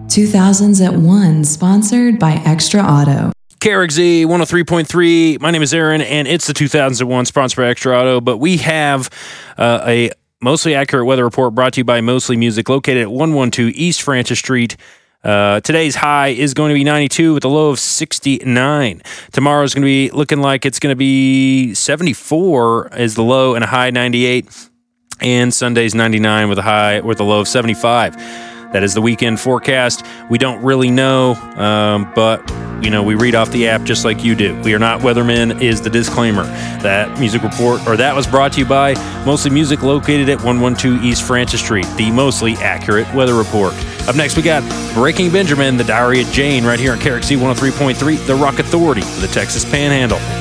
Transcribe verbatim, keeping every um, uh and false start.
two thousands at one, sponsored by Extra Auto. K R X Z one oh three point three. My name is Aaron, and it's the two thousand one sponsored by Extra Auto. But we have uh, a mostly accurate weather report brought to you by Mostly Music, located at one twelve East Francis Street. Uh, today's high is going to be ninety-two with a low of sixty-nine. Tomorrow's going to be looking like it's going to be seventy-four is the low and a high ninety-eight. And Sunday's ninety-nine with a high with a low of seventy-five. That is the weekend forecast. We don't really know, um, but, you know, we read off the app just like you do. We are not weathermen is the disclaimer. That music report, or that was brought to you by Mostly Music, located at one twelve East Francis Street, the mostly accurate weather report. Up next, we got Breaking Benjamin, the Diary of Jane, right here on K R X Z one oh three point three, the Rock Authority for the Texas Panhandle.